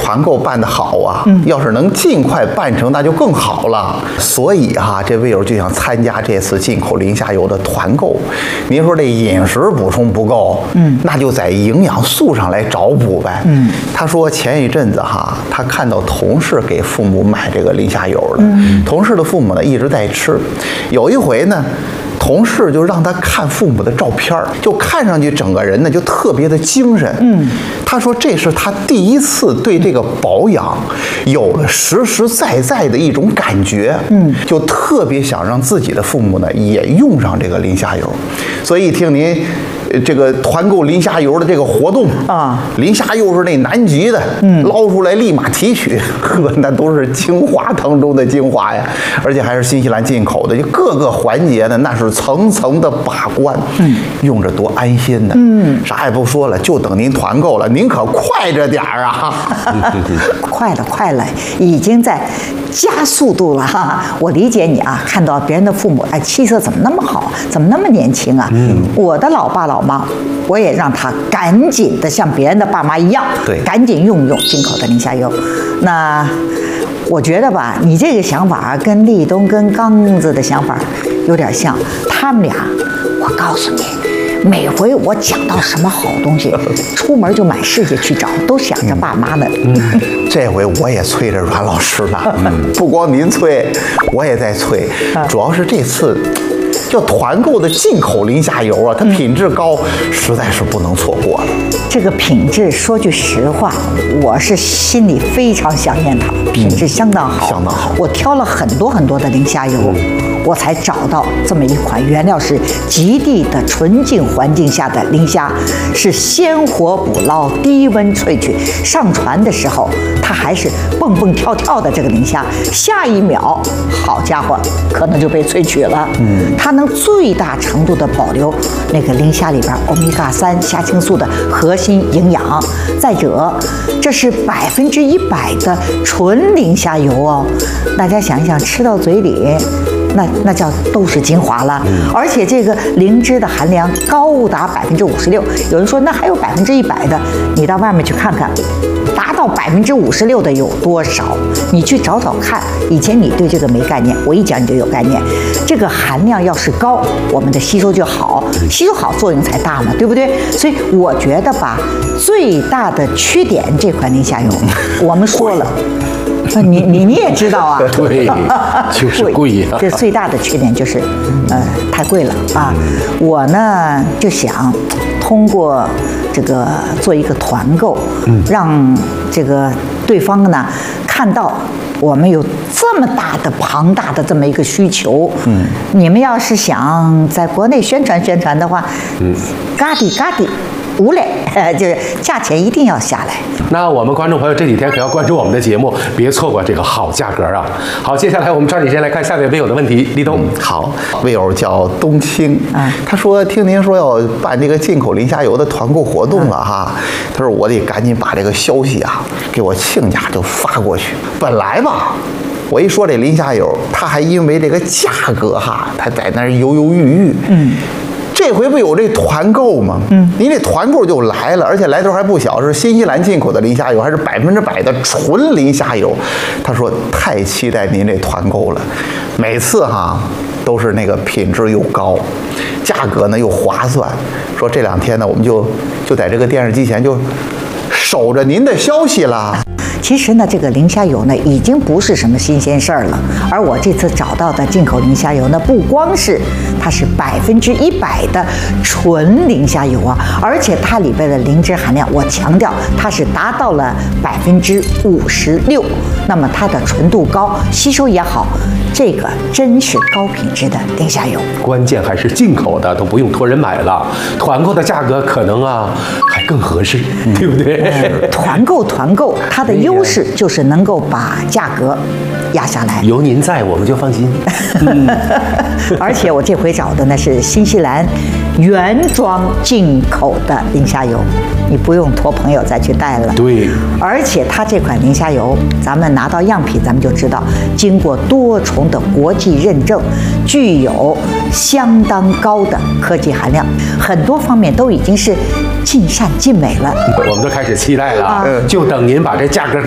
团购办得好啊，要是能尽快办成，那就更好了。所以哈，这魏友就想参加这次进口磷虾油的团购。您说这饮食补充不够，那就在营养素上来找补呗。他说前一阵子哈，他看到同事给父母买这个磷虾油了，同事的父母呢一直在吃，有一回呢。同事就让他看父母的照片，就看上去整个人呢就特别的精神。他说这是他第一次对这个保养有了实实在在的一种感觉。就特别想让自己的父母呢也用上这个磷虾油。所以一听您这个团购磷虾油的这个活动啊，磷虾又是那南极的，捞出来立马提取，呵，那都是精华当中的精华呀，而且还是新西兰进口的，就各个环节呢那是层层的把关，用着多安心呢。啥也不说了，就等您团购了，您可快着点儿啊！ 快了，已经在加速度了哈。我理解你啊，看到别人的父母，哎，气色怎么那么好，怎么那么年轻啊？我的老爸老妈，我也让他赶紧的像别人的爸妈一样， 对， 赶紧用进口的磷虾油。那我觉得吧，你这个想法跟立冬跟刚子的想法有点像，他们俩，我告诉你。每回我讲到什么好东西，出门就满世界去找，都想着爸妈的。 这回我也催着阮老师了，不光您催，我也在催。主要是这次叫团购的进口磷虾油啊，它品质高，实在是不能错过了。 这个品质，说句实话，我是心里非常想念它，品质相当好， 相当好。 我挑了很多的磷虾油。我才找到这么一款原料是极地的纯净环境下的磷虾，是鲜活捕捞、低温萃取。上船的时候，它还是蹦蹦跳跳的这个磷虾，下一秒，好家伙，可能就被萃取了。它能最大程度的保留那个磷虾里边欧米伽3虾青素的核心营养。再者，这是100%的纯磷虾油哦，大家想一想，吃到嘴里。那叫都是精华了，而且这个磷脂的含量高达56%。有人说那还有100%的，你到外面去看看，达到56%的有多少？你去找找看。以前你对这个没概念，我一讲你就有概念。这个含量要是高，我们的吸收就好，吸收好作用才大嘛，对不对？所以我觉得吧，最大的缺点这款磷虾油，我们说了。你也知道啊， 对，就是贵呀。 这最大的缺点就是，太贵了啊。我呢就想通过这个做一个团购，让这个对方呢看到我们有这么大的庞大的这么一个需求。你们要是想在国内宣传的话，嘎滴无嘞，就是价钱一定要下来。 那我们观众朋友这几天可要关注我们的节目，别错过这个好价格啊！好，接下来我们抓紧时间来看下位微友的问题。立冬， 好，微友叫冬青，他说听您说要办这个进口磷虾油的团购活动了哈，他说我得赶紧把这个消息啊给我亲家就发过去。本来吧。我一说这磷虾油，他还因为这个价格哈，他在那儿犹犹豫豫。这回不有这团购吗？您这团购就来了，而且来头还不小，是新西兰进口的磷虾油，还是100%的纯磷虾油。他说太期待您这团购了，每次哈都是那个品质又高，价格呢又划算。说这2天呢，我们就在这个电视机前就守着您的消息了。 其实呢，这个磷虾油呢，已经不是什么新鲜事儿了。而我这次找到的进口磷虾油呢，不光是它是100%的纯磷虾油啊，而且它里边的磷脂含量，我强调它是达到了56%。那么它的纯度高，吸收也好，这个真是高品质的磷虾油。 关键还是进口的都不用托人买了，团购的价格可能啊还更合适，对不对？ 团购，它的优势就是能够把价格压下来。 有您在，我们就放心。 而且我这回找的呢是新西兰原装进口的磷虾油，你不用托朋友再去带了。 对， 而且它这款磷虾油，咱们拿到样品，咱们就知道经过多重的国际认证，具有相当高的科技含量，很多方面都已经是尽善尽美了。 我们都开始期待了啊！就等您把这价格